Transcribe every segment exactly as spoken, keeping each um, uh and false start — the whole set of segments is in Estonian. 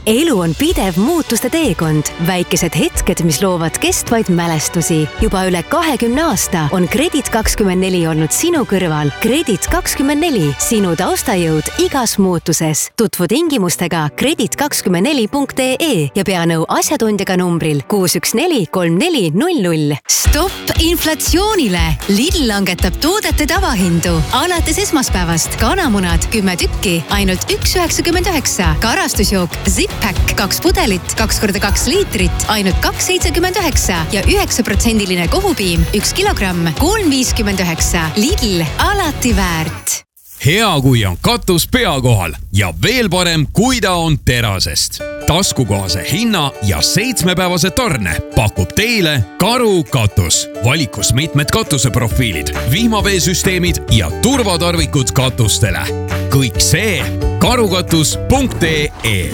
elu on pidev muutuste teekond. Väikesed hetked, mis loovad kestvaid mälestusi. Juba üle kahekümne aasta on Kredit kakskümmend neli olnud sinu kõrval. Kredit kakskümmend neli, sinu taustajõud igas muutuses. Tutvu tingimustega kredit kakskümmend neli punkt ee ja pea nõu asjatundjaga numbril kuus üks neli kolm neli null null. Stopp inflatsioonile! Lidl langetab toodete tavahindu. Alates esmaspäevast kanamunad kümme tükki, ainult üks üheksakümmend üheksa. Karastusjook Zip-Pack kaks pudelit, kaks korda kaks liitrit, ainult kaks seitsekümmend üheksa ja üheksa protsendiline kohupiim, üks kilogramm, kolm viiskümmend üheksa. Lidl, alati väärt. Hea, kui on katus pea kohal ja veel parem, kui ta on terasest. Taskukohase hinna ja seitsmepäevase tarne pakub teile Karu katus. Valikus mitmed katuseprofiilid, vihmaveesüsteemid ja turvatarvikud katustele. Kõik see karukatus punkt ee.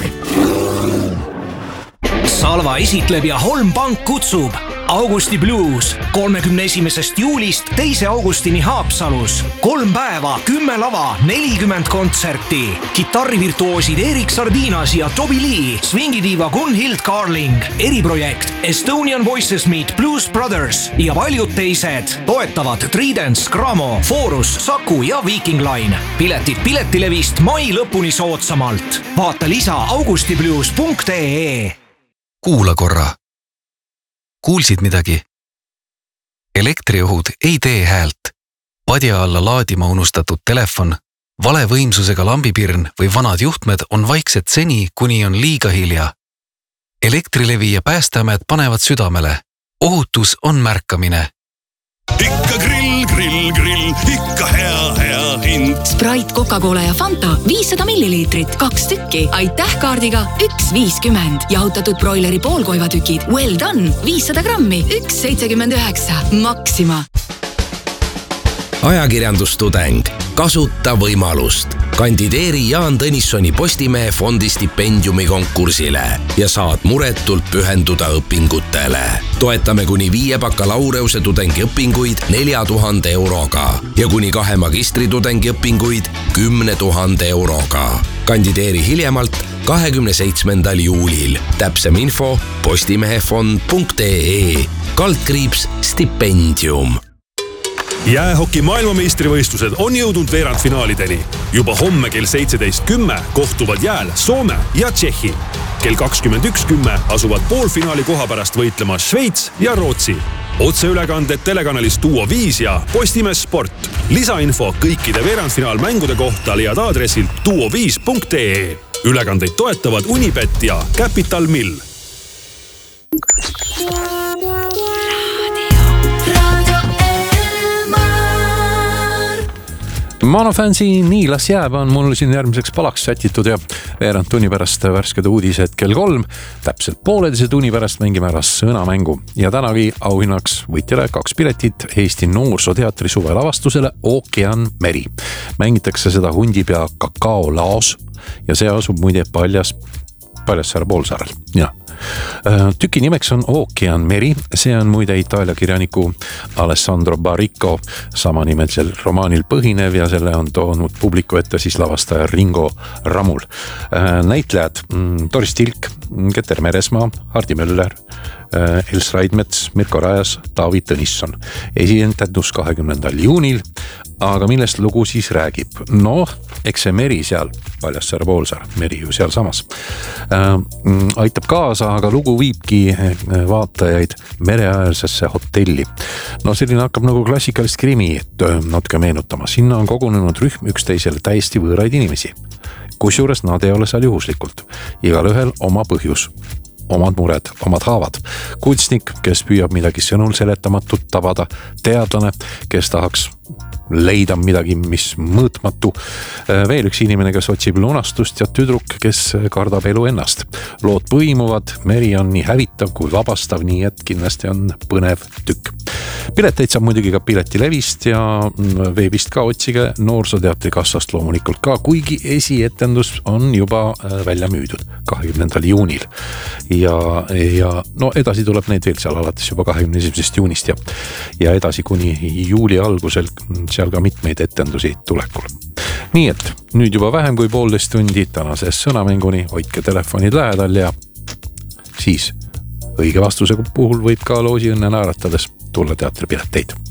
Salva esitleb ja Holm Pank kutsub Augusti Blues kolmekümne esimesest juulist teise augustini Haapsalus. Kolm päeva, kümme lava, nelikümmend kontserti. Kitarrivirtuoosid Erik Sardinas ja Toby Lee, swingidiiva Gunhild Carling, eriprojekt Estonian Voices Meet Blues Brothers ja paljud teised. Toetavad Tridents, Gramo, Forus, Saku ja Viking Line. Piletid Piletilevist mai lõpuni soodsamalt. Vaata lisa augustiblues punkt ee. Kuula korra. Kuulsid midagi? Elektriohud ei tee häält. Padja alla laadima unustatud telefon, vale võimsusega lambipirn või vanad juhtmed on vaiksed seni, kuni on liiga hilja. Elektrilevi ja Päästeamet panevad südamele. Ohutus on märkamine. Ikka grill, grill, grill, ikka hea, hea hind. Sprite, Coca-Cola ja Fanta viissada milliliitrit, kaks tükki. Aitäh kaardiga üks viiskümmend. Jahutatud broileri poolkoivatükid Well Done viissada grammi, üks seitsekümmend üheksa. Maxima. Ajakirjandustudeng. Kasuta võimalust. Kandideeri Jaan Tõnissoni Postimehe fondi stipendiumi konkursile ja saad muretult pühenduda õpingutele. Toetame kuni viie bakalaureuse tudengi õpinguid nelja tuhande euroga ja kuni kahe magistritudengi õpinguid kümne tuhande euroga. Kandideeri hiljemalt kahekümne seitsmendal juulil. Täpsem info postimehefond punkt ee. Kaldkriips stipendium. Jäähoki maailmameistrivõistlused on jõudnud veerandfinaalideni. Juba homme kell seitseteist kümme kohtuvad jääl Soome ja Tšehhi. Kell kakskümmend üks kümme asuvad poolfinaali koha pärast võitlema Šveits ja Rootsi. Otseülekanded telekanalis Duo viis ja Postimees Sport. Lisainfo kõikide veerandfinaalmängude kohta leiad aadressilt duo viis punkt ee. Ülekandeid toetavad Unibet ja Capital Mill. Monofansi Nii las jääb on mul siin järgmiseks palaks sätitud ja veerand tunni pärast värsked uudised kell kolm. Täpselt pooledise tunni pärast mängime ära sõnamängu ja tänagi auhinnaks võitjale kaks piletit Eesti Noorsooteatri suvelavastusele Ookean Meri. Mängitakse seda Hundipea kakaolaos ja see asub muide Paljas, Paljassaare poolsaarel. Ja. Tüki nimeks on Ookean Meri, see on muide Itaalia kirjaniku Alessandro Baricco samanimelisel romaanil põhinev ja selle on toonud publiku ette siis lavastaja Ringo Ramul. Näitlejad Doris Tilk, Keter Meresmaa, Hardi Möller, Els Raidmets, Mirko Rajas, Taavi Tõnisson. Esidentendus kahekümnendal juunil, aga millest lugu siis räägib? No, eks see meri seal, Paljassaare poolsaar, meri ju seal samas, aitab kaasa, aga lugu viibki vaatajaid mereäärsesse hotelli. No selline hakkab nagu klassikalist krimi, et natuke meenutama. Sinna on kogunenud rühm üksteisele täiesti võõraid inimesi. Kusjuures nad ei ole seal juhuslikult. Igal ühel oma põhjus. Omad mured, omad haavad. Kunstnik, kes püüab midagi sõnul seletamatut tabada. Teadlane, kes tahaks leida midagi, mis mõõtmatu. Veel üks inimene, kes otsib lunastust ja tüdruk, kes kardab elu ennast. Lood põimuvad, meri on nii hävitav kui vabastav, nii et kindlasti on põnev tükk. Pileteid saab muidugi ka Piletilevist ja veebist ka otsige Noorsooteatri kassast loomulikult ka, kuigi esietendus on juba välja müüdud kahekümnendal juunil. Ja, ja no edasi tuleb neid veel seal alates juba kahekümne esimesest juunist ja, ja edasi kuni juuli algusel seal ka mitmeid etendusi tulekul. Nii et nüüd juba vähem kui poolteist tundi tänases sõnamänguni, hoidke telefonid lähedal ja siis õige vastuse puhul võib ka loosi õnne naeratades tulla teatripileteid.